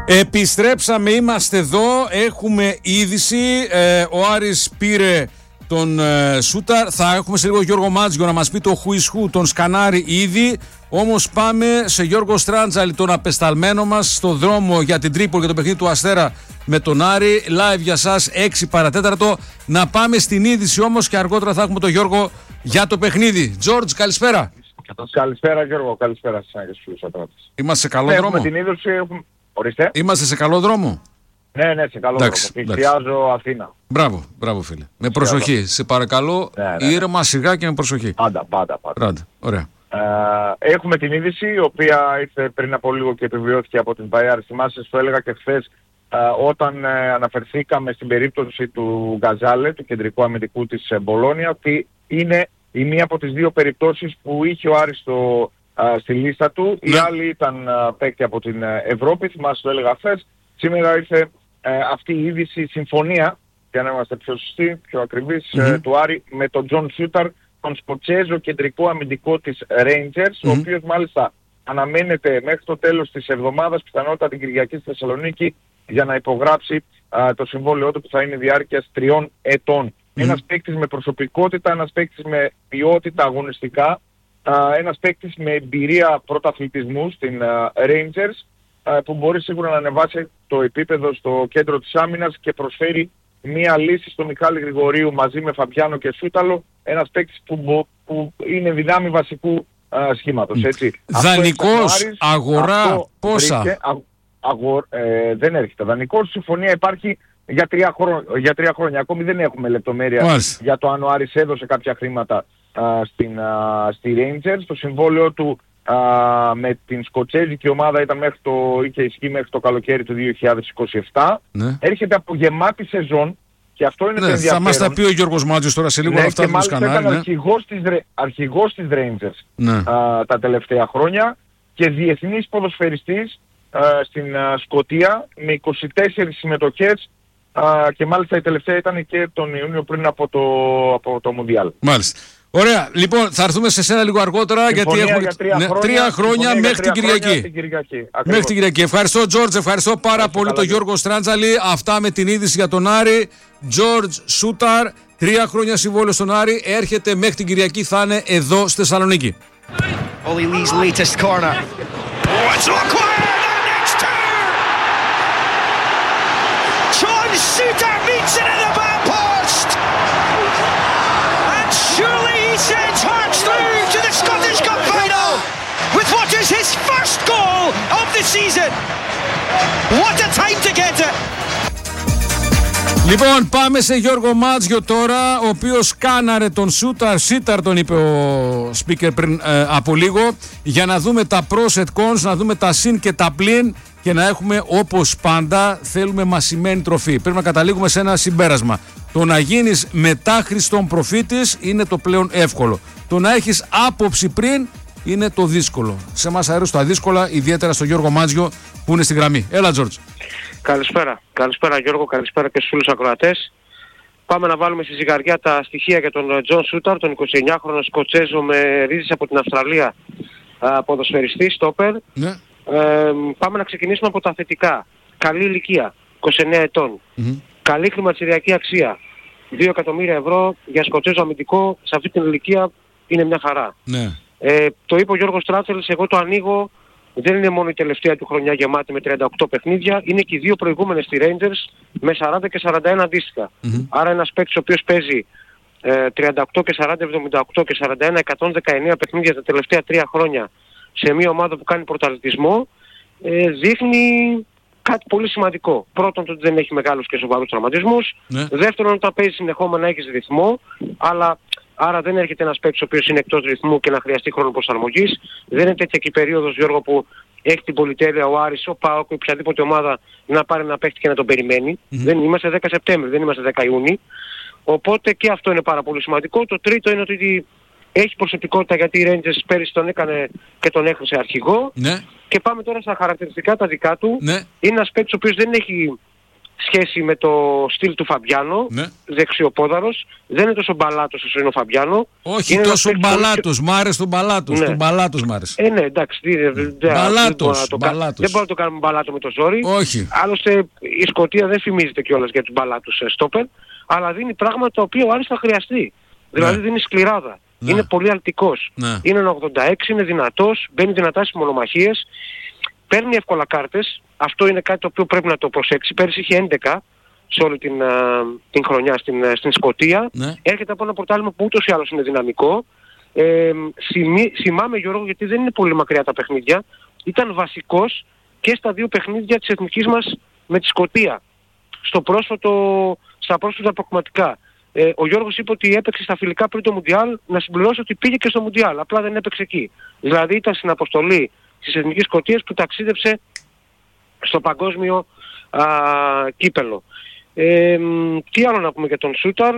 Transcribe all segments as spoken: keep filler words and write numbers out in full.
Επιστρέψαμε, είμαστε εδώ, έχουμε είδηση. Ε, ο Άρης πήρε τον ε, Σούταρ. Θα έχουμε σε λίγο Γιώργο Μάτζιο να μας πει το who is who, τον σκανάρει ήδη. Όμως πάμε σε Γιώργο Στράντζαλη, τον απεσταλμένο μας, στο δρόμο για την Τρίπολη, για το παιχνίδι του Αστέρα με τον Άρη. Live για σας, έξι παρατέταρτο. Να πάμε στην είδηση όμως και αργότερα θα έχουμε τον Γιώργο για το παιχνίδι. Τζόρτζ, καλησπέρα. Καλησπέρα Γιώργο, καλησπέρα σας φίλους ατράπτες. Είμαστε σε καλό έχουμε δρόμο. Την είδηση, έχουμε... Ορίστε. Είμαστε σε καλό δρόμο. Ναι, ναι, σε καλό εντάξει, δρόμο. Πλησιάζω Αθήνα. Μπράβο, μπράβο φίλε. Με προσοχή. Σε παρακαλώ, ναι, ναι, ναι. ήρεμα, σιγά και με προσοχή. Πάντα, πάντα, πάντα. Πάντα. Ωραία. Ε, έχουμε την είδηση, η οποία ήρθε πριν από λίγο και επιβιώθηκε από την Βαϊάρ. Θυμάσαι, το έλεγα και χθες, ε, όταν ε, αναφερθήκαμε στην περίπτωση του Γκαζάλε, του κεντρικού αμυντικού της ε, Μπολόνια, ότι είναι η μία από τις δύο περιπτώσεις που είχε ο Άρης στο, ε, στη λίστα του. Ναι. Η άλλη ήταν ε, παίκτη από την ε, Ευρώπη, θυμάσαι, το έλεγα χθες. Σήμερα ήρθε ε, αυτή η είδηση, η συμφωνία, για να είμαστε πιο σωστοί, πιο ακριβείς, mm-hmm. ε, του Άρη με τον Τζον Σούταρ, τον Σκοτσέζο κεντρικό αμυντικό της Rangers, mm-hmm. ο οποίος μάλιστα αναμένεται μέχρι το τέλος της εβδομάδας, πιθανότατα την Κυριακή στη Θεσσαλονίκη, για να υπογράψει α, το συμβόλαιό του που θα είναι διάρκειας τριών ετών. Mm-hmm. Ένας παίκτης με προσωπικότητα, ένας παίκτης με ποιότητα αγωνιστικά, α, ένας παίκτης με εμπειρία πρωταθλητισμού στην α, Rangers, α, που μπορεί σίγουρα να ανεβάσει το επίπεδο στο κέντρο της άμυνας και προσφέρει μία λύση στο Μιχάλη Γρηγορίου μαζί με Φαμπιάνο και Σούταλο, ένας παίκτης που, που είναι δυνάμει βασικού α, σχήματος, έτσι. Δανεικός, αγορά, πόσα? Βρίσκε, α, αγορ, ε, δεν έρχεται. Δανεικός, συμφωνία υπάρχει για τρία, χρό, για τρία χρόνια. Ακόμη δεν έχουμε λεπτομέρεια Μάλιστα. για το αν ο Άρης έδωσε κάποια χρήματα α, στην, α, στη Rangers. Το συμβόλαιο του α, με την σκοτσέζικη ομάδα ήταν μέχρι το, είχε ισχύει μέχρι το καλοκαίρι του δύο χιλιάδες είκοσι επτά. Ναι. Έρχεται από γεμάτη σεζόν και αυτό είναι ναι, το ενδιαφέρον. Θα μας τα πει ο Γιώργος Μάτζιος τώρα σε λίγο, ναι, αυτά που σκανάρει. Ήταν ναι. αρχηγός, της, αρχηγός της Rangers ναι. α, τα τελευταία χρόνια και διεθνής ποδοσφαιριστής α, στην α, Σκωτία με είκοσι τέσσερις συμμετοχές α, και μάλιστα η τελευταία ήταν και τον Ιούνιο πριν από το, από το Μουντιάλ. Μάλιστα. Ωραία, λοιπόν, θα έρθουμε σε σένα λίγο αργότερα συμφωνία γιατί έχουμε για τρία, ναι, χρόνια, τρία χρόνια μέχρι την Κυριακή. Κυριακή. Μέχρι την Κυριακή. Ευχαριστώ, Τζόρτζ, ευχαριστώ πάρα Ευχαριστώ πολύ τον Γιώργο Στράντζαλη. Αυτά με την είδηση για τον Άρη. Τζόρτζ Σούταρ, τρία χρόνια συμβόλαιο στον Άρη. Έρχεται μέχρι την Κυριακή, θα είναι εδώ στη Θεσσαλονίκη. Sends Hearts through to the Scottish Cup final with what is his first goal of the season. What a time to get it. Λοιπόν, πάμε σε Γιώργο Μάτζιο τώρα, ο οποίος κάναρε τον Σούταρ, Σίταρ τον είπε ο speaker πριν ε, από λίγο, για να δούμε τα pros and cons, να δούμε τα συν και τα πλην και να έχουμε, όπως πάντα, θέλουμε μασημένη τροφή. Πρέπει να καταλήγουμε σε ένα συμπέρασμα. Το να γίνεις μετάχρηστον προφήτης είναι το πλέον εύκολο. Το να έχεις άποψη πριν είναι το δύσκολο. Σε εμάς αρέσουν τα δύσκολα, ιδιαίτερα στο Γιώργο Μάτζιο που είναι στη γραμμή. Έλα, Τζόρτζ. Καλησπέρα. Καλησπέρα Γιώργο, καλησπέρα και στους όλους ακροατές. Πάμε να βάλουμε στη ζυγαριά τα στοιχεία για τον Τζον Σούταρ, τον εικοσιεννιάχρονο Σκοτσέζο με ρίζες από την Αυστραλία, ποδοσφαιριστή, στόπερ. Ναι. Ε, πάμε να ξεκινήσουμε από τα θετικά. Καλή ηλικία, είκοσι εννέα ετών. Mm-hmm. Καλή χρηματιστηριακή αξία. δύο εκατομμύρια ευρώ για Σκοτσέζο αμυντικό σε αυτή την ηλικία είναι μια χαρά. Ναι. Ε, το είπε ο Γιώργος Στράτσελς, εγώ το ανοίγω. Δεν είναι μόνο η τελευταία του χρονιά γεμάτη με τριάντα οκτώ παιχνίδια, είναι και οι δύο προηγούμενες στη Rangers με σαράντα και σαράντα ένα αντίστοιχα. Mm-hmm. Άρα ένας παίκτης ο οποίος παίζει ε, τριάντα οκτώ και σαράντα, εβδομήντα οκτώ και σαράντα ένα, εκατόν δεκαεννέα παιχνίδια τα τελευταία τρία χρόνια σε μια ομάδα που κάνει πρωταθλητισμό, ε, δείχνει κάτι πολύ σημαντικό. Πρώτον, ότι δεν έχει μεγάλους και σοβαρούς τραυματισμούς. Ναι. Δεύτερον, όταν παίζει συνεχόμενα έχεις ρυθμό, αλλά άρα δεν έρχεται ένας παίκτης ο οποίος είναι εκτός ρυθμού και να χρειαστεί χρόνο προσαρμογής. Δεν είναι τέτοια και η περίοδος, Γιώργο, που έχει την πολυτέλεια ο Άρης, ο ΠΑΟΚ, οποιαδήποτε ομάδα να πάρει ένα παίκτη και να τον περιμένει. Mm-hmm. Δεν είμαστε δέκα Σεπτέμβρη, δεν είμαστε δέκα Ιούνιου. Οπότε και αυτό είναι πάρα πολύ σημαντικό. Το τρίτο είναι ότι έχει προσωπικότητα, γιατί η Rangers πέρυσι τον έκανε και τον έχρισε αρχηγό. Ναι. Και πάμε τώρα στα χαρακτηριστικά τα δικά του. Ναι. Είναι ένας παίκτης ο οποίος δεν έχει σχέση με το στυλ του Φαμπιάνο, ναι. δεξιοπόδαρος, δεν είναι τόσο μπαλάτος όσο είναι ο Φαμπιάνο. Όχι είναι τόσο μπαλάτος, μ' άρεσε τον μπαλάτος, ναι. τον μπαλάτος μ' άρεσε. Ε, ναι, εντάξει, δεν, μπαλάτος, δεν, μπαλάτος. δεν μπορούμε να το κάνουμε μπαλάτο με το ζόρι. Όχι. Άλλωστε η Σκωτία δεν φημίζεται κιόλας για τους μπαλάτους στόπερ, αλλά δίνει πράγματα τα οποία ο Άρης θα χρειαστεί. Δηλαδή ναι. δίνει σκληράδα. Ναι. Είναι πολύ αλτικός. Ναι. Είναι ένα ογδόντα έξι, είναι δυνατός, μπαίνει δυνατά στις μονομαχίες, παίρνει εύκολα κάρτες. Αυτό είναι κάτι το οποίο πρέπει να το προσέξει. Πέρυσι είχε έντεκα σε όλη την, uh, την χρονιά στην, uh, στην Σκωτία. Ναι. Έρχεται από ένα πρωτάθλημα που ούτως ή άλλως είναι δυναμικό. Ε, σημεί, θυμάμαι Γιώργο, γιατί δεν είναι πολύ μακριά τα παιχνίδια, ήταν βασικός και στα δύο παιχνίδια της εθνικής μας με τη Σκωτία. Στο πρόσφατο, στα πρόσφατα προκριματικά. Ε, ο Γιώργος είπε ότι έπαιξε στα φιλικά πριν το Μουντιάλ, να συμπληρώσει ότι πήγε και στο Μουντιάλ, απλά δεν έπαιξε εκεί. Δηλαδή ήταν στην αποστολή της Εθνικής Σκωτίας που ταξίδεψε στο παγκόσμιο α, κύπελο. Ε, τι άλλο να πούμε για τον Σούταρ,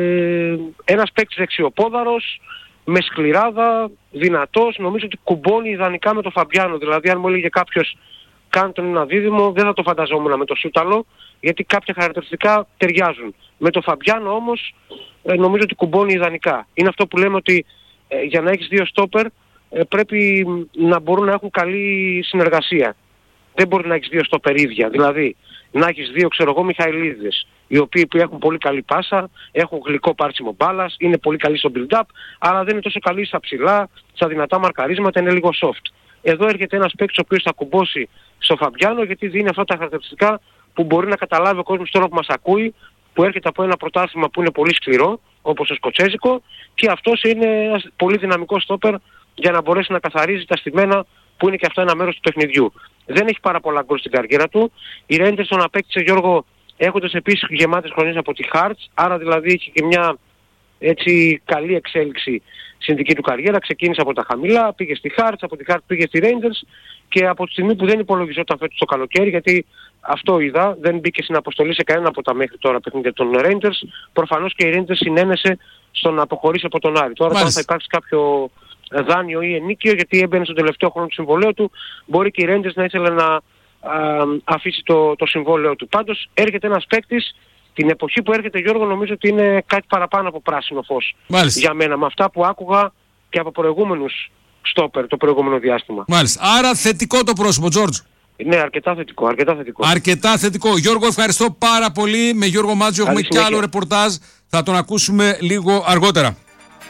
ε, ένας παίκτης δεξιοπόδαρος, με σκληράδα, δυνατός, νομίζω ότι κουμπώνει ιδανικά με τον Φαμπιάνο. Δηλαδή αν μου έλεγε κάποιος κάνει τον ένα δίδυμο, δεν θα το φανταζόμουν με το Σούταλο, γιατί κάποια χαρακτηριστικά ταιριάζουν. Με τον Φαμπιάνο όμως ε, νομίζω ότι κουμπώνει ιδανικά. Είναι αυτό που λέμε ότι ε, για να έχεις δύο στόπερ ε, πρέπει να μπορούν να έχουν καλή συνεργασία. Δεν μπορεί να έχεις δύο στόπερ ίδια. Δηλαδή να έχεις δύο ξέρω εγώ Μιχαηλίδες, οι οποίοι που έχουν πολύ καλή πάσα, έχουν γλυκό πάρτσιμο μπάλας, είναι πολύ καλοί στο build-up, αλλά δεν είναι τόσο καλοί στα ψηλά, στα δυνατά μαρκαρίσματα, είναι λίγο soft. Εδώ έρχεται ένας παίκτης ο οποίος θα κουμπώσει στο Φαμπιάνο, γιατί δίνει αυτά τα χαρακτηριστικά που μπορεί να καταλάβει ο κόσμος τώρα που μας ακούει, που έρχεται από ένα πρωτάθλημα που είναι πολύ σκληρό, όπως το σκοτσέζικο, και αυτός είναι ένας πολύ δυναμικός στόπερ για να μπορέσει να καθαρίζει τα στημένα, που είναι και αυτό ένα μέρος του παιχνιδιού. Δεν έχει πάρα πολλά γκολ στην καριέρα του. Η Rangers τον απέκτησε, Γιώργο, έχοντας επίσης γεμάτες χρονιές από τη Hearts, άρα δηλαδή είχε και μια έτσι καλή εξέλιξη στην δική του καριέρα. Ξεκίνησε από τα χαμηλά, πήγε στη Hearts, από τη Hearts πήγε στη Rangers, και από τη στιγμή που δεν υπολογιζόταν φέτος το καλοκαίρι, γιατί αυτό είδα, δεν μπήκε στην αποστολή σε κανένα από τα μέχρι τώρα παιχνίδια των Rangers, προφανώς και η Rangers συνένεσε στο να αποχωρήσει από τον Άρη. Τώρα όταν θα υπάρξει κάποιο δάνειο ή ενίκιο, γιατί έμπαινε στον τελευταίο χρόνο του συμβολέου του, μπορεί και η Rangers να ήθελε να α, αφήσει το, το συμβόλαιο του. Πάντως έρχεται ένας παίκτης, την εποχή που έρχεται, Γιώργο, νομίζω ότι είναι κάτι παραπάνω από πράσινο φως. Μάλιστα. Για μένα, με αυτά που άκουγα και από προηγούμενους στόπερ το προηγούμενο διάστημα. Μάλιστα. Άρα θετικό το πρόσωπο, Τζόρτζ. Ναι, αρκετά θετικό, αρκετά θετικό. Αρκετά θετικό. Γιώργο, ευχαριστώ πάρα πολύ. Με Γιώργο Μάτζιο έχουμε κι άλλο ρεπορτάζ. Θα τον ακούσουμε λίγο αργότερα.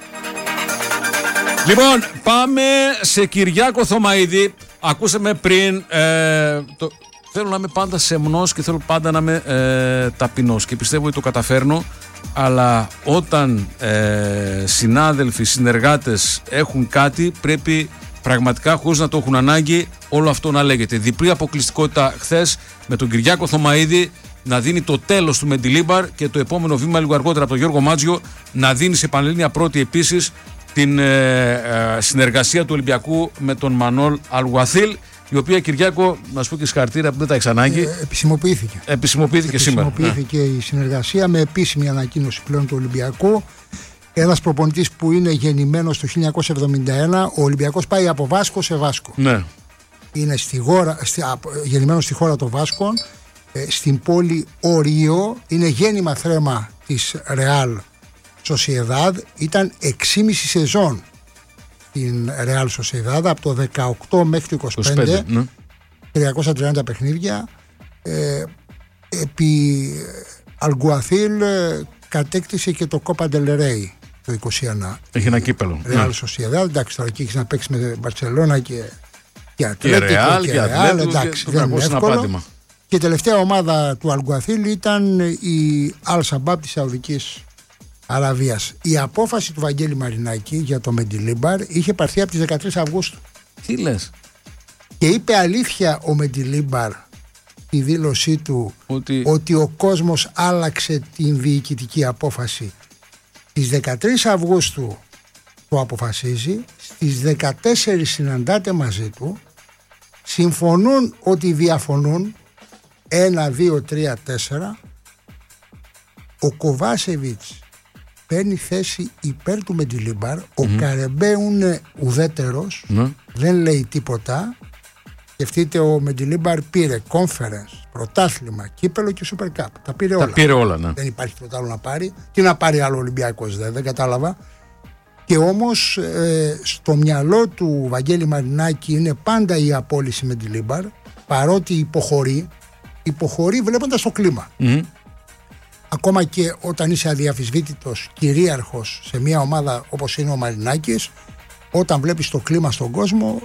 Λοιπόν, πάμε σε Κυριάκο Θωμαίδη. Ακούσαμε πριν, ε, το, θέλω να είμαι πάντα σεμνός και θέλω πάντα να είμαι ε, ταπεινός και πιστεύω ότι το καταφέρνω, αλλά όταν ε, συνάδελφοι, συνεργάτες έχουν κάτι, πρέπει πραγματικά, χωρίς να το έχουν ανάγκη, όλο αυτό να λέγεται. Διπλή αποκλειστικότητα χθες με τον Κυριάκο Θωμαίδη να δίνει το τέλος του Μεντιλίμπαρ, και το επόμενο βήμα λίγο αργότερα από τον Γιώργο Μάτζιο να δίνει σε Πανελλήνια Πρώτη επίσης την ε, ε, συνεργασία του Ολυμπιακού με τον Μανόλ Αλγουαθίλ, η οποία, Κυριάκο, να σου πω και συγχαρητήρια που δεν τα έχεις ανάγκη. Ε, επισημοποιήθηκε. Επισημοποιήθηκε, επισημοποιήθηκε σήμερα. Επισημοποιήθηκε η συνεργασία με επίσημη ανακοίνωση πλέον του Ολυμπιακού. Ένας προπονητής που είναι γεννημένος το χίλια εννιακόσια εβδομήντα ένα, ο Ολυμπιακός πάει από Βάσκο σε Βάσκο. Ναι. Είναι στη χώρα, στη, γεννημένος στη χώρα των Βάσκων, ε, στην πόλη Ορίο, είναι γέννημα θρέμα της Ρεάλ Σοσιεδάδ, ήταν εξήμιση σεζόν στην Ρεάλ Σοσιεδάδ, από το δεκαοκτώ μέχρι το είκοσι πέντε, είκοσι πέντε ναι. τριακόσια τριάντα παιχνίδια. Ε, επί Αλγκουαθίλ ε, κατέκτησε και το Κόπα Ντελ Ρέι το είκοσι ένα. Έχει ένα κύπελο. Ρεάλ Σοσιεδάδ, εντάξει, τώρα εκεί έχεις να παίξει με Μπαρσελόνα και και Ατλέτικο, και Ρεάλ, και Ατλέτικο, εντάξει, και δεν είναι εύκολο. απάντημα. Και η τελευταία ομάδα του Αλγκουαθίλ ήταν η Αλ Σαμπάμπ της Σαουδικής Αραβίας. Η απόφαση του Βαγγέλη Μαρινάκη για το Μεντιλίμπαρ είχε πάρθει από τις δεκατρείς Αυγούστου. Τι λες? Και είπε αλήθεια ο Μεντιλίμπαρ η δήλωσή του ότι... ότι ο κόσμος άλλαξε την διοικητική απόφαση. Στις δεκατρείς Αυγούστου το αποφασίζει, στις δεκατέσσερις συναντάται μαζί του, συμφωνούν ότι διαφωνούν, ένα, δύο, τρία, τέσσερα. Ο Κοβάσεβιτς παίρνει θέση υπέρ του Μεντιλίμπαρ, mm-hmm. ο Καρεμπέ είναι ουδέτερος, mm-hmm. δεν λέει τίποτα. Σκεφτείτε, ο Μεντιλίμπαρ πήρε conference Πρωτάθλημα, κύπελο και Super Cup. Τα πήρε όλα. Τα πήρε όλα, ναι. Δεν υπάρχει τίποτα άλλο να πάρει. Τι να πάρει άλλο ο Ολυμπιακός, δεν, δεν κατάλαβα. Και όμως ε, στο μυαλό του Βαγγέλη Μαρινάκη είναι πάντα η απόλυση με τη Λίμπαρ, παρότι υποχωρεί, υποχωρεί βλέποντας το κλίμα. Mm-hmm. Ακόμα και όταν είσαι αδιαφυσβήτητος κυρίαρχος σε μια ομάδα όπως είναι ο Μαρινάκης, όταν βλέπεις το κλίμα στον κόσμο,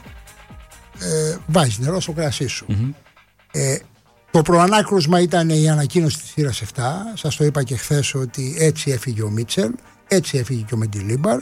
ε, βάζεις νερό στο κρασί σου. Mm-hmm. Ε, το προανάκρουσμα ήταν η ανακοίνωση της θύρας επτά. Σας το είπα και χθες ότι έτσι έφυγε ο Μίτσελ, έτσι έφυγε και ο Μεντιλίμπαρ.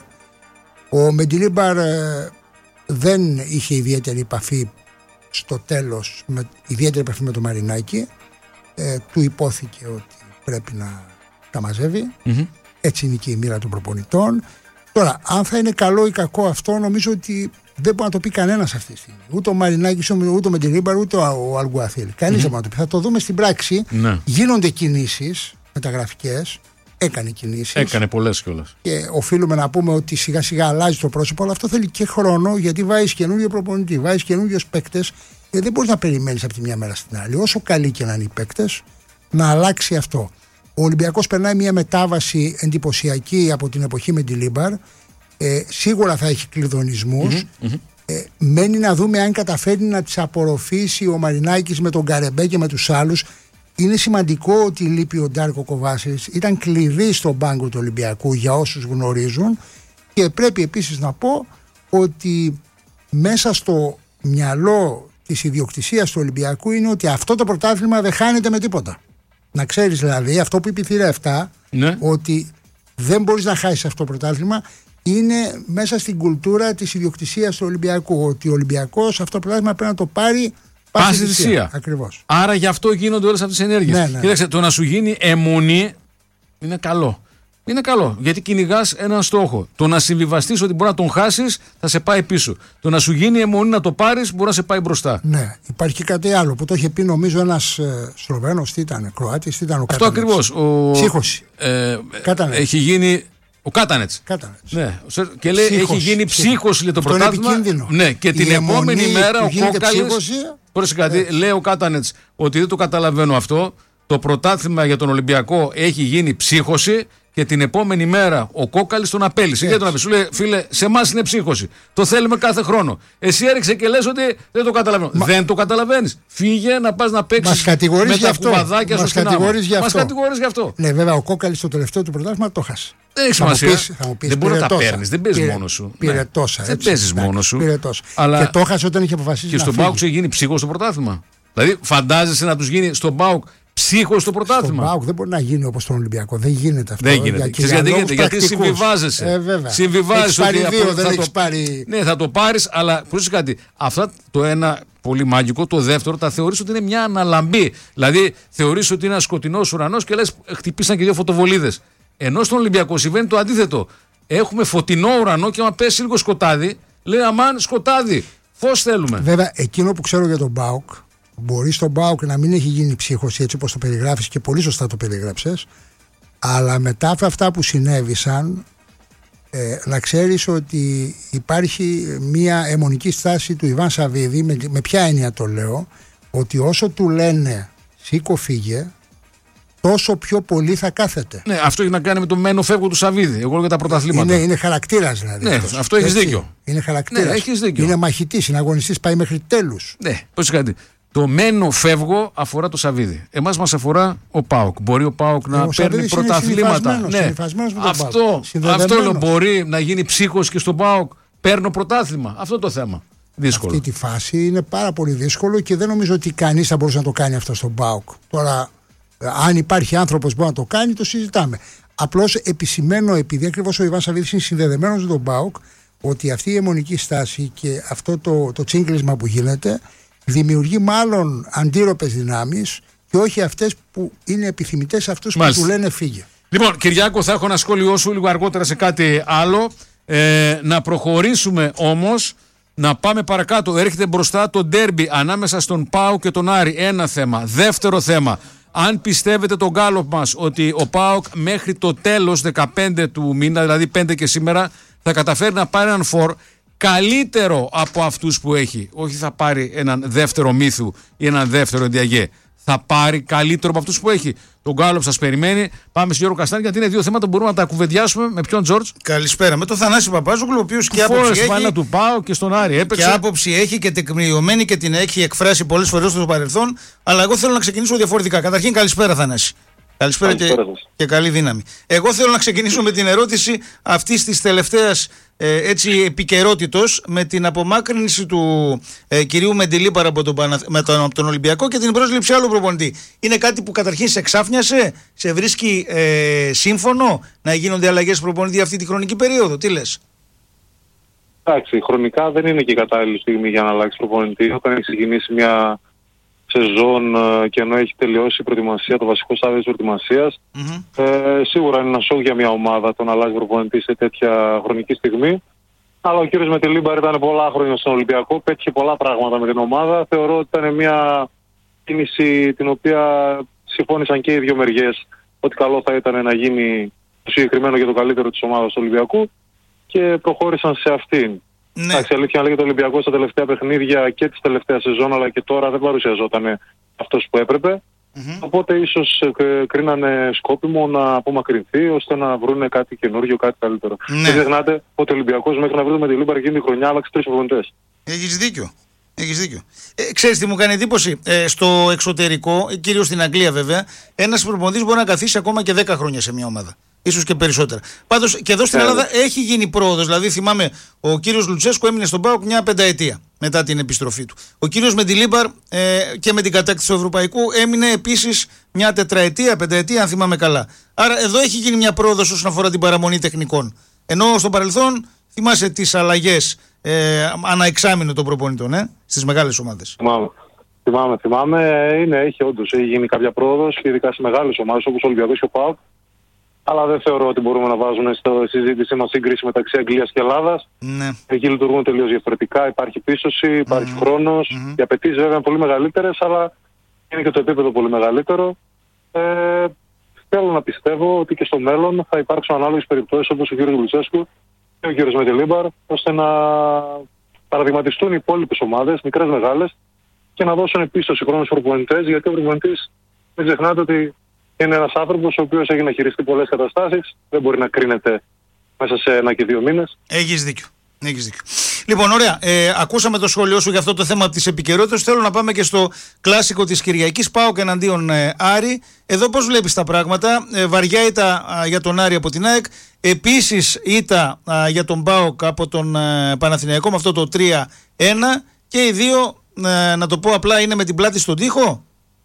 Ο Μεντιλίμπαρ ε, δεν είχε ιδιαίτερη επαφή στο τέλος, με, ιδιαίτερη επαφή με το Μαρινάκη. Ε, του υπόθηκε ότι πρέπει να τα μαζεύει. Mm-hmm. Έτσι είναι και η μοίρα των προπονητών. Τώρα, αν θα είναι καλό ή κακό αυτό, νομίζω ότι δεν μπορεί να το πει κανένας αυτή τη στιγμή. Ούτε ο Μαρινάκης, ούτε ο Μεντιλίμπαρ, ούτε ο Αλγκουαθίλ. Κανείς mm-hmm. δεν μπορεί να το πει. Θα το δούμε στην πράξη. Ναι. Γίνονται κινήσεις μεταγραφικές. Έκανε κινήσεις. Έκανε πολλές κιόλας. Και οφείλουμε να πούμε ότι σιγά σιγά αλλάζει το πρόσωπο, αλλά αυτό θέλει και χρόνο, γιατί βάζεις καινούριο προπονητή, βάζεις καινούριους παίκτες. Και δεν μπορείς να περιμένεις από τη μια μέρα στην άλλη, όσο καλοί και να είναι οι παίκτες, να αλλάξει αυτό. Ο Ολυμπιακός περνάει μια μετάβαση εντυπωσιακή από την εποχή με τη Λίμπαρ. Ε, σίγουρα θα έχει κλειδονισμούς. Mm-hmm, mm-hmm. Ε, μένει να δούμε αν καταφέρει να τις απορροφήσει ο Μαρινάκης με τον Καρεμπέ και με τους άλλους. Είναι σημαντικό ότι λείπει ο Ντάρκο Κοβάσης. Ήταν κλειδί στον πάγκο του Ολυμπιακού για όσους γνωρίζουν. Και πρέπει επίσης να πω ότι μέσα στο μυαλό της ιδιοκτησίας του Ολυμπιακού είναι ότι αυτό το πρωτάθλημα δεν χάνεται με τίποτα. Να ξέρεις δηλαδή, αυτό που είπε η θύρα επτά, ναι. ότι δεν μπορείς να χάσεις αυτό το πρωτάθλημα, είναι μέσα στην κουλτούρα της ιδιοκτησίας του Ολυμπιακού. Ότι ο Ολυμπιακός αυτό το πρωτάθλημα πρέπει να το πάρει πάση θυσία. Ακριβώς. Άρα γι' αυτό γίνονται όλες αυτές τις ενέργειες. Ναι, ναι. Κοίταξε, το να σου γίνει αιμονή είναι καλό. Είναι καλό, γιατί κυνηγάς έναν στόχο. Το να συμβιβαστείς ότι μπορεί να τον χάσεις θα σε πάει πίσω. Το να σου γίνει αιμονή να το πάρεις μπορεί να σε πάει μπροστά. Ναι, υπάρχει και κάτι άλλο που το είχε πει νομίζω ένας ε, Σλοβαίνος, τι ήταν, Κροάτης, τι ήταν ο Αυτό ακριβώς. Ο... Ψύχωση. Ε, έχει γίνει. Ο Κάτανετς. Κάτανετς. Ναι. Και λέει ψύχος, έχει γίνει ψύχωση λέει, το αυτό πρωτάθλημα. Ναι, και η την επόμενη μέρα ο Κόκαλης. Πρόσεχε κάτι, λέει ο Κάτανετς ότι δεν το καταλαβαίνω αυτό. Το πρωτάθλημα για τον Ολυμπιακό έχει γίνει ψύχωση. Και την επόμενη μέρα ο Κόκαλης τον απέλυσε. Γιατί τον απέλυσε. Σου λέει, φίλε, σε εμάς είναι ψύχωση. Το θέλουμε κάθε χρόνο. Εσύ έριξε και λες ότι δεν το καταλαβαίνω. Μα... Δεν το καταλαβαίνεις. Φύγε να πας να παίξεις με τα κουβαδάκια στο σπινάμα. Μας κατηγορείς γι' αυτό. Ναι, βέβαια, ο Κόκαλης στο τελευταίο του πρωτάθλημα το χάσε. Δεν έχει σημασία. Δεν μπορεί να τα παίρνεις. Δεν παίζεις μόνος σου. Πήρε τόσα. Δεν παίζεις μόνος σου. Και το χάσε όταν είχε αποφασίσει. Και στον ΠΑΟΚ έχει γίνει ψύχος στο πρωτάθλημα. Δηλαδή, φαντάζεσαι να τους γίνει στον ΠΑΟΚ ψύχος στο πρωτάθλημα. Στον ΠΑΟΚ δεν μπορεί να γίνει όπως στον Ολυμπιακό. Δεν γίνεται αυτό. Δεν γίνεται. Για, γιατί γίνεται. Γιατί συμβιβάζεσαι. Ε, βέβαια. Συμβιβάζεσαι ότι δύο, θα, δεν θα έχεις το, πάρει... Ναι, θα το πάρεις, αλλά πρόσεχε κάτι. Αυτά το ένα πολύ μάγικο, το δεύτερο τα θεωρείς ότι είναι μια αναλαμπή. Δηλαδή θεωρείς ότι είναι ένα σκοτεινός ουρανός και λες χτυπήσαν και δύο φωτοβολίδες. Ενώ στον Ολυμπιακό συμβαίνει το αντίθετο. Έχουμε φωτεινό ουρανό και άμα πέσει λίγο σκοτάδι, λέει αμάν σκοτάδι. Φως θέλουμε. Βέβαια, εκείνο που ξέρω για τον ΠΑΟΚ. Μπορεί στον ΠΑΟΚ να μην έχει γίνει ψύχωση έτσι όπως το περιγράφεις και πολύ σωστά το περιγράψες, αλλά μετά από αυτά που συνέβησαν ε, να ξέρεις ότι υπάρχει μια αιμονική στάση του Ιβάν Σαββίδη. Με, με ποια έννοια το λέω? Ότι όσο του λένε σήκω φύγε, τόσο πιο πολύ θα κάθεται. Ναι, αυτό έχει να κάνει με το μένο φεύγω του Σαββίδη. Εγώ για τα πρωταθλήματα. Είναι, είναι χαρακτήρας δηλαδή. Ναι, αυτός. Αυτό έχεις δίκιο. Είναι χαρακτήρας. Ναι, έχεις δίκιο. Είναι μαχητής, είναι αγωνιστής, πάει μέχρι τέλους. Ναι, πώς κάτι. Το μένο φεύγω αφορά το Σαββίδη. Εμάς μας αφορά ο ΠΑΟΚ. Μπορεί ο ΠΑΟΚ να ο παίρνει πρωταθλήματα. Ναι. Αυτό, αυτό λέω, μπορεί να γίνει ψύχος και στον ΠΑΟΚ. Παίρνω πρωτάθλημα. Αυτό το θέμα. Δύσκολο. Αυτή τη φάση είναι πάρα πολύ δύσκολο και δεν νομίζω ότι κανείς θα μπορούσε να το κάνει αυτό στον ΠΑΟΚ. Τώρα, αν υπάρχει άνθρωπος που μπορεί να το κάνει, το συζητάμε. Απλώς επισημαίνω, επειδή ακριβώς ο Ιβάν Σαββίδης είναι συνδεδεμένος με τον ΠΑΟΚ, ότι αυτή η αιμονική στάση και αυτό το, το τσίγκλισμα που γίνεται δημιουργεί μάλλον αντίρροπες δυνάμεις και όχι αυτές που είναι επιθυμητές σε αυτούς που του λένε φύγε. Λοιπόν, Κυριάκο, θα έχω ένα σχόλιο σου λίγο αργότερα σε κάτι άλλο. Ε, να προχωρήσουμε όμως, να πάμε παρακάτω. Έρχεται μπροστά το ντέρμπι ανάμεσα στον ΠΑΟΚ και τον Άρη. Ένα θέμα. Δεύτερο θέμα. Αν πιστεύετε τον γκάλοπ μας ότι ο ΠΑΟΚ μέχρι το τέλος δεκαπέντε του μήνα, δηλαδή πέντε και σήμερα, θα καταφέρει να πάρει έναν φορ καλύτερο από αυτούς που έχει. Όχι θα πάρει έναν δεύτερο Μύθου ή έναν δεύτερο Διαγέ. θα πάρει καλύτερο από αυτούς που έχει. Τον Γκάλοπ σας περιμένει. Πάμε στον Γιώργο Καστάνη, γιατί είναι δύο θέματα που μπορούμε να τα κουβεντιάσουμε. Με ποιον Τζόρτζ? Καλησπέρα. Με τον Θανάση Παπάζογλου, ο οποίος και άποψη έχει. Φάλα του Πάου και στον Άρη έπαιξε. Και άποψη έχει και τεκμηριωμένη και την έχει εκφράσει πολλές φορές στο παρελθόν. Αλλά εγώ θέλω να ξεκινήσω διαφορετικά. Καταρχήν, καλησπέρα, Θανάση. Καλησπέρα και, και καλή δύναμη. Εγώ θέλω να ξεκινήσω με την ερώτηση αυτής της τελευταίας ε, έτσι επικαιρότητος, με την απομάκρυνση του ε, κυρίου Μεντιλίπαρα από τον, με τον, από τον Ολυμπιακό και την πρόσληψη άλλου προπονητή. Είναι κάτι που καταρχήν σε ξάφνιασε, σε βρίσκει ε, σύμφωνο να γίνονται αλλαγές προπονητή αυτή τη χρονική περίοδο? Τι λες? Εντάξει, χρονικά δεν είναι και η κατάλληλη στιγμή για να αλλάξει προπονητή. Όταν έχει ξεκινήσει μια σεζόν και ενώ έχει τελειώσει η προετοιμασία, το βασικό στάδιο της προετοιμασίας, mm-hmm. ε, σίγουρα είναι ένα σοκ για μια ομάδα το να αλλάζει προπονητή σε τέτοια χρονική στιγμή. Αλλά ο κύριος Μεντιλίμπαρ ήταν πολλά χρόνια στον Ολυμπιακό, πέτυχε πολλά πράγματα με την ομάδα. Θεωρώ ότι ήταν μια κίνηση την οποία συμφώνησαν και οι δύο μεριές ότι καλό θα ήταν να γίνει το συγκεκριμένο για το καλύτερο της ομάδας του Ολυμπιακού και προχώρησαν σε αυτήν. Ναι. Εντάξει, αλήθεια λέγεται, ο Ολυμπιακός στα τελευταία παιχνίδια και της τελευταίας σεζόν αλλά και τώρα δεν παρουσιαζόταν αυτός που έπρεπε. Mm-hmm. Οπότε ίσως ε, κρίνανε σκόπιμο να απομακρυνθεί ώστε να βρουν κάτι καινούργιο, κάτι καλύτερο. Ναι. Δεν ξεχνάτε ότι ο Ολυμπιακός μέχρι να βρει με τη Λίμπαρ εκείνη τη χρονιά άλλαξε τρεις προπονητές. Έχεις δίκιο. Έχεις δίκιο. Ε, ξέρεις τι μου κάνει εντύπωση? Ε, στο εξωτερικό, κυρίως στην Αγγλία βέβαια, ένας προπονητής μπορεί να καθίσει ακόμα και δέκα χρόνια σε μια ομάδα. Ίσως και περισσότερα. Πάντως και εδώ στην yeah. Ελλάδα έχει γίνει πρόοδος. Δηλαδή θυμάμαι ο κύριος Λουτσέσκου έμεινε στον ΠΑΟΚ μια πενταετία μετά την επιστροφή του. Ο κύριος Μεντιλίμπαρ ε, και με την κατάκτηση του Ευρωπαϊκού έμεινε επίσης μια τετραετία, πενταετία αν θυμάμαι καλά. Άρα εδώ έχει γίνει μια πρόοδος όσον αφορά την παραμονή τεχνικών. Ενώ στο παρελθόν θυμάσαι τις αλλαγές ε, ανά εξάμηνο των προπονητών ε, στις μεγάλες ομάδες. Θυμάμαι. Θυμάμαι, θυμάμαι. Είναι, έχει όντως έχει γίνει κάποια πρόοδος, ειδικά σε μεγάλες ομάδες όπως ο Ολυμπιακός και ο ΠΑΟΚ. Αλλά δεν θεωρώ ότι μπορούμε να βάζουμε στη συζήτησή μας σύγκριση μεταξύ Αγγλίας και Ελλάδας. Ναι. Εκεί λειτουργούν τελείως διαφορετικά. Υπάρχει πίστοση, υπάρχει mm-hmm. χρόνος. Mm-hmm. Οι απαιτήσεις βέβαια είναι πολύ μεγαλύτερες, αλλά είναι και το επίπεδο πολύ μεγαλύτερο. Ε, θέλω να πιστεύω ότι και στο μέλλον θα υπάρξουν ανάλογες περιπτώσεις όπως ο κ. Λουτσέσκου και ο κ. Μεντιλίμπαρ, ώστε να παραδειγματιστούν οι υπόλοιπες ομάδες, μικρές μεγάλες, και να δώσουν πίστοση χρόνους στους προπονητές, γιατί ο προπονητής, μην ξεχνάτε ότι είναι ένας άνθρωπος ο οποίος έχει να χειριστεί πολλές καταστάσεις, δεν μπορεί να κρίνεται μέσα σε ένα και δύο μήνες. Έχεις δίκιο. Έχεις δίκιο. Λοιπόν, ωραία. Ε, ακούσαμε το σχόλιο σου για αυτό το θέμα της επικαιρότητας. Θέλω να πάμε και στο κλάσικο της Κυριακής. ΠΑΟΚ εναντίον ε, Άρη. Εδώ πώς βλέπεις τα πράγματα? Ε, βαριά ήττα για τον Άρη από την ΑΕΚ. Επίσης ήττα για τον ΠΑΟΚ από τον ε, Παναθηναϊκό με αυτό το τρία ένα. Και οι δύο, ε, να το πω απλά, είναι με την πλάτη στον τοίχο.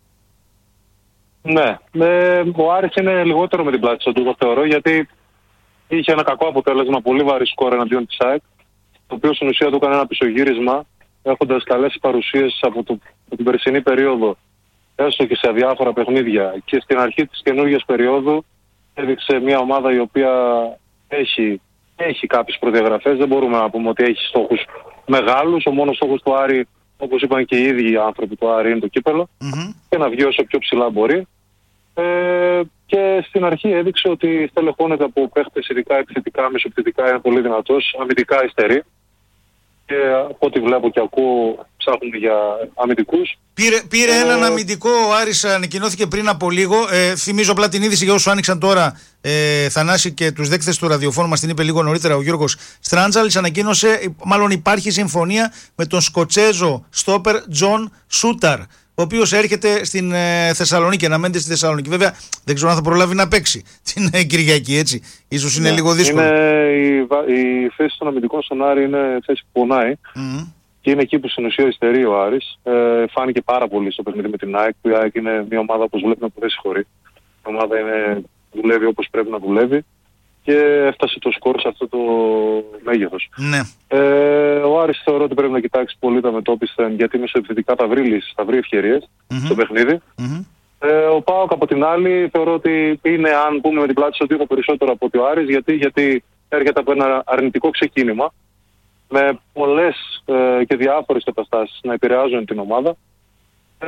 Ναι, ε, ο Άρης είναι λιγότερο με την πλάτη στον τοίχο θεωρώ, γιατί είχε ένα κακό αποτέλεσμα, πολύ βαρύ σκορ εναντίον της ΑΕΚ, το οποίο στην ουσία του έκανε ένα πισωγύρισμα, έχοντας καλές παρουσίες από, το, από την περσινή περίοδο, έστω και σε διάφορα παιχνίδια, και στην αρχή της καινούργιας περίοδου έδειξε μια ομάδα η οποία έχει, έχει κάποιες προδιαγραφές, δεν μπορούμε να πούμε ότι έχει στόχους μεγάλους, ο μόνος στόχος του Άρη, όπως είπαν και οι ίδιοι οι άνθρωποι του Άρη, είναι το κύπελλο, mm-hmm. και να βγει όσο πιο ψηλά μπορεί. Ε, και στην αρχή έδειξε ότι στελεχώνεται από παίχτες ειδικά επιθετικά, μεσοπιθετικά, είναι πολύ δυνατός, αμυντικά υστερεί. Και από ό,τι βλέπω και ακούω ψάχνουν για αμυντικούς. Πήρε, πήρε ε... έναν αμυντικό, ο Άρης ανακοινώθηκε πριν από λίγο. Ε, θυμίζω απλά την είδηση για όσους άνοιξαν τώρα, ε, Θανάση, και τους δέκτες του ραδιοφώνου μας την είπε λίγο νωρίτερα ο Γιώργος Στράντζαλης. Ανακοίνωσε, μάλλον υπάρχει συμφωνία με τον Σκοτσέζο στόπερ Τζον Σούταρ, ο οποίος έρχεται στην ε, Θεσσαλονίκη, αναμένεται στη Θεσσαλονίκη. Βέβαια δεν ξέρω αν θα προλάβει να παίξει την ε, Κυριακή, έτσι. Ίσως είναι ναι, λίγο δύσκολο. Είναι, η, η θέση των αμυντικών στον Άρη είναι θέση που πονάει. Mm-hmm. Και είναι εκεί που στην ουσία υστερεί ο Άρης. Ε, φάνηκε πάρα πολύ στο παιχνίδι με την ΑΕΚ, που η ΑΕΚ είναι μια ομάδα όπως βλέπουμε που δεν συγχωρεί. Η ομάδα είναι, δουλεύει όπως πρέπει να δουλεύει. Και έφτασε το σκορ σε αυτό το μέγεθος. Ναι. Ε, ο Άρης θεωρώ ότι πρέπει να κοιτάξει πολύ τα μετώπισθεν, γιατί μεσοεπιθετικά θα βρει λύσεις, θα βρει ευκαιρίες mm-hmm. στο παιχνίδι. Mm-hmm. Ε, ο ΠΑΟΚ από την άλλη θεωρώ ότι είναι, αν πούμε με την πλάτη στο τοίχο, περισσότερο από ότι ο Άρης, γιατί, γιατί έρχεται από ένα αρνητικό ξεκίνημα με πολλές ε, και διάφορες καταστάσεις να επηρεάζουν την ομάδα. Ε,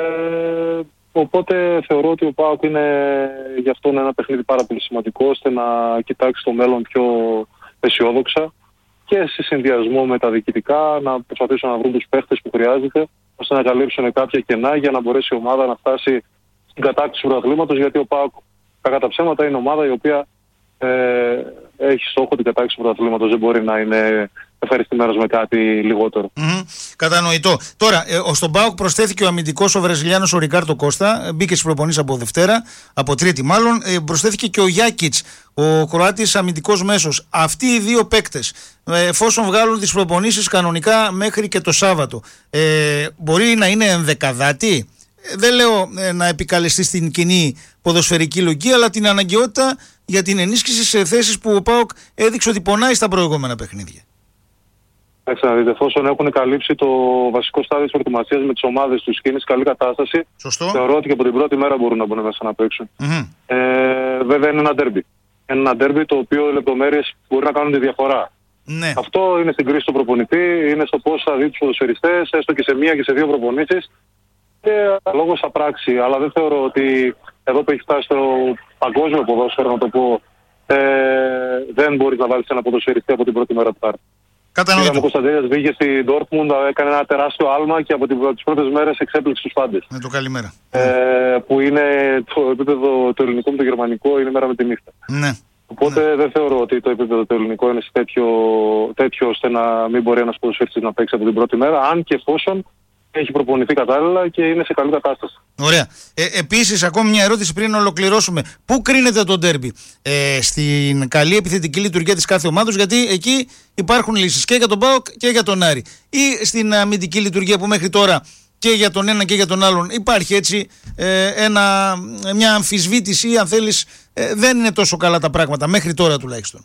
Οπότε θεωρώ ότι ο ΠΑΟΚ είναι γι' αυτό ένα παιχνίδι πάρα πολύ σημαντικό, ώστε να κοιτάξει το μέλλον πιο αισιόδοξα και σε συνδυασμό με τα διοικητικά να προσπαθήσουν να βρουν τους παίχτες που χρειάζεται, ώστε να καλύψουν κάποια κενά για να μπορέσει η ομάδα να φτάσει την κατάκτηση του πρωταθλήματος, γιατί ο ΠΑΟΚ κακά τα ψέματα είναι ομάδα η οποία ε, έχει στόχο την κατάκτηση του πρωταθλήματος. Δεν μπορεί να είναι ευχαριστημένος με κάτι λιγότερο. Mm-hmm. Κατανοητό. Τώρα, ε, στον ΠΑΟΚ προσθέθηκε ο αμυντικός ο Βραζιλιάνος ο Ρικάρντο Κώστα. Μπήκε στις προπονήσεις από Δευτέρα, από Τρίτη μάλλον. Ε, προσθέθηκε και ο Γιάκιτς, ο Κροάτης αμυντικός μέσος. Αυτοί οι δύο παίκτες, ε, εφόσον βγάλουν τις προπονήσεις κανονικά μέχρι και το Σάββατο, ε, μπορεί να είναι ενδεκαδάτη. Δεν λέω ε, να επικαλεστεί στην κοινή ποδοσφαιρική λογική, αλλά την αναγκαιότητα για την ενίσχυση σε θέσεις που ο ΠΑΟΚ έδειξε ότι πονάει στα προηγούμενα παιχνίδια. Να δείτε, εφόσον έχουν καλύψει το βασικό στάδιο της προετοιμασίας με τις ομάδες τους και είναι σε καλή κατάσταση, σωστό, θεωρώ ότι και από την πρώτη μέρα μπορούν να μπουν μέσα να παίξουν. Mm-hmm. Ε, βέβαια είναι ένα ντέρμπι. Είναι ένα ντέρμπι το οποίο οι λεπτομέρειες μπορεί να κάνουν τη διαφορά. Ναι. Αυτό είναι στην κρίση του προπονητή, είναι στο πώς θα δει τους ποδοσφαιριστές, έστω και σε μία και σε δύο προπονήσεις. Και λόγος θα πράξει. Αλλά δεν θεωρώ ότι εδώ που έχει φτάσει στο παγκόσμιο ποδόσφαιρο, να το πω, ε, δεν μπορείς να βάλεις ένα ποδοσφαιριστή από την πρώτη μέρα του χάρτη. Κατανοητό. Ο Κωνσταντέλιας βγήκε στη Ντόρτμουντ, έκανε ένα τεράστιο άλμα και από τις πρώτες μέρες εξέπληξε τους πάντες. Με το καλημέρα. Ε, που είναι το επίπεδο το ελληνικό με το γερμανικό, είναι μέρα με τη νύχτα. Ναι. Οπότε ναι, δεν θεωρώ ότι το επίπεδο το ελληνικό είναι τέτοιο, τέτοιο ώστε να μην μπορεί ένας ποδοσφαιριστής να παίξει από την πρώτη μέρα, αν και εφόσον έχει προπονηθεί κατάλληλα και είναι σε καλή κατάσταση. Ωραία. Ε, επίσης, ακόμη μια ερώτηση πριν να ολοκληρώσουμε. Πού κρίνεται το ντέρμπι? Ε, στην καλή επιθετική λειτουργία της κάθε ομάδος, γιατί εκεί υπάρχουν λύσεις και για τον ΠΑΟΚ και για τον Άρη. Ή στην αμυντική λειτουργία που μέχρι τώρα και για τον ένα και για τον άλλον υπάρχει έτσι ε, ένα, μια αμφισβήτηση, αν θέλεις, ε, δεν είναι τόσο καλά τα πράγματα, μέχρι τώρα τουλάχιστον.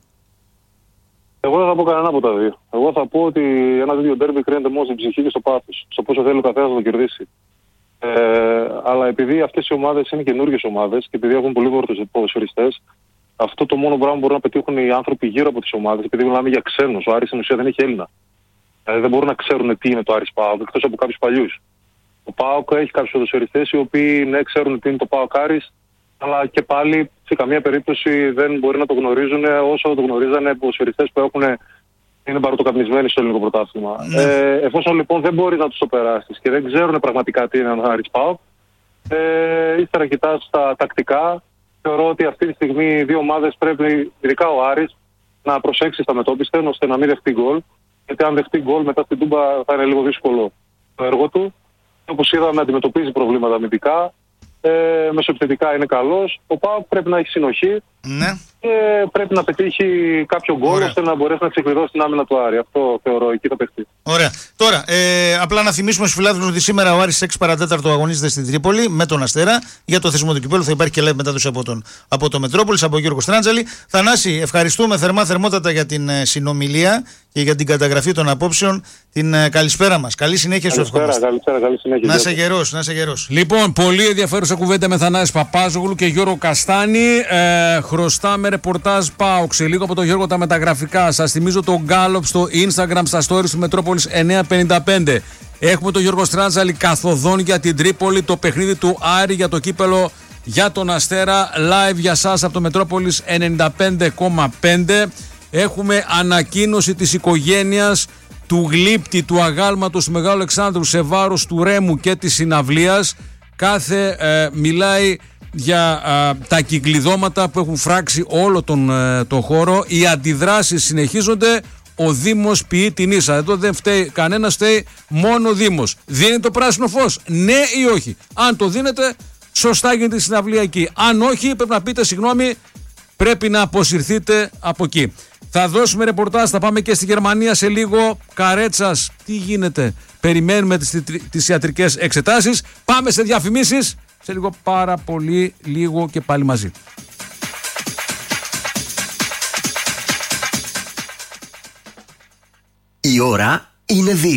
Εγώ δεν θα πω κανένα από τα δύο. Εγώ θα πω ότι ένα τέτοιο ντέρμπι κρίνεται μόνο στην ψυχή και στο πάθος. Στο πόσο θέλει ο καθένας να το κερδίσει. Ε, αλλά επειδή αυτές οι ομάδες είναι καινούργιες ομάδες και επειδή έχουν πολύ γόρτους ποδοσφαιριστές, αυτό το μόνο πράγμα που μπορούν να πετύχουν οι άνθρωποι γύρω από τις ομάδες, επειδή μιλάμε για ξένους, ο Άρης στην ουσία δεν έχει Έλληνα. Δηλαδή δεν μπορούν να ξέρουν τι είναι το Άρης ΠΑΟΚ, εκτός από κάποιους παλιούς. Ο ΠΑΟΚ έχει κάποιους ποδοσφαιριστές οι οποίοι ναι, ξέρουν τι είναι το ΠΑΟΚ Άρης, αλλά και πάλι σε καμία περίπτωση δεν μπορεί να το γνωρίζουν όσο το γνωρίζανε ποδοσφαιριστές που έχουν, είναι παροτοκαπνισμένοι στο ελληνικό πρωτάθλημα. Ναι. Ε, εφόσον λοιπόν δεν μπορεί να τους το περάσεις και δεν ξέρουν πραγματικά τι είναι ένα Άρης ΠΑΟΚ, ε, ύστερα κοιτάς τα τακτικά. Θεωρώ ότι αυτή τη στιγμή οι δύο ομάδες πρέπει, ειδικά ο Άρης, να προσέξει στα μετώπιστεν ώστε να μην δεχτεί γκολ. Γιατί αν δεχτεί γκολ μετά στην Τούμπα θα είναι λίγο δύσκολο το έργο του. Όπως είδαμε, αντιμετωπίζει προβλήματα αμυντικά. Ε, μεσοεπιθετικά είναι καλός. Ο ΠΑΟΚ πρέπει να έχει συνοχή. Ναι. Και πρέπει να πετύχει κάποιο γκολ ώστε να μπορέσει να ξεκλειδώσει την άμυνα του Άρη. Αυτό θεωρώ εκεί θα παιχτεί. Ωραία. Τώρα, ε, απλά να θυμίσουμε στους φιλάθλους ότι σήμερα ο Άρης έξι παρά τέταρτο αγωνίζεται στην Τρίπολη με τον Αστέρα. Για το θεσμό του κυπέλλου θα υπάρχει και live μετάδοση από τον, από το Μετρόπολης, από τον Γιώργο Στράντζαλη. Θανάση, ευχαριστούμε θερμά θερμότατα για την ε, συνομιλία και για την καταγραφή των απόψεων. Την ε, καλησπέρα μας. Καλή συνέχεια σου ευχαριστώ. Καλησπέρα, καλή συνέχεια. Να είσαι γερός, να είσαι γερός. Λοιπόν, πολύ ενδιαφέρουσα κουβέντα με Θανάση Παπάζογλου και Γιώργο Καστάνη. Ε, χρωστάμε ρεπορτάζ ΠΑΟΚ. Σε λίγο από τον Γιώργο τα μεταγραφικά. Σας θυμίζω το Γκάλοπ στο Instagram, στα stories του Μετρόπολης εννιακόσια πενήντα πέντε. Έχουμε τον Γιώργο Στράντζαλη καθοδόν για την Τρίπολη, το παιχνίδι του Άρη για το κύπελο για τον Αστέρα. Live για σας από το Μετρόπολης ενενήντα πέντε κόμμα πέντε. Έχουμε ανακοίνωση της οικογένειας του γλύπτη του αγάλματος του Μεγάλου Αλεξάνδρου σε βάρος του Ρέμου και της συναυλίας. Κάθε ε, μιλάει για α, τα κυκλειδώματα που έχουν φράξει όλο τον, ε, τον χώρο. Οι αντιδράσεις συνεχίζονται. Ο Δήμος ποιεί την ίσα. Εδώ δεν φταίει κανένας, φταίει μόνο ο Δήμος. Δίνει το πράσινο φως, ναι ή όχι? Αν το δίνετε, σωστά γίνεται η συναυλία εκεί. Αν όχι, πρέπει να πείτε συγγνώμη, πρέπει να αποσυρθείτε από εκεί. Θα δώσουμε ρεπορτάζ, θα πάμε και στη Γερμανία σε λίγο. Καρέτσας, τι γίνεται? Περιμένουμε τις, τις ιατρικές εξετάσεις. Πάμε σε διαφημίσεις. Σε λίγο πάρα πολύ λίγο και πάλι μαζί. Η ώρα είναι δύο.